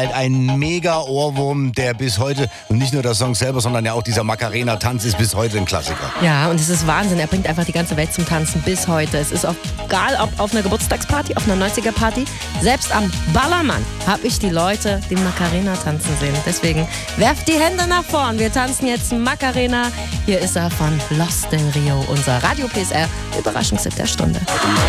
halt ein mega Ohrwurm, der bis heute, und nicht nur der Song selber, sondern ja auch dieser Macarena-Tanz ist bis heute ein Klassiker. Ja, und es ist Wahnsinn. Er bringt einfach die ganze Welt zum Tanzen bis heute. Es ist egal, ob auf einer Geburtstagsparty, auf einer 90er-Party, selbst am Ballermann habe ich die Leute den Macarena tanzen sehen. Deswegen werft die Hände nach vorn. Wir tanzen jetzt Macarena. Hier ist er von Los Del Rio, unser Radio PSR Überraschungshit der Stunde.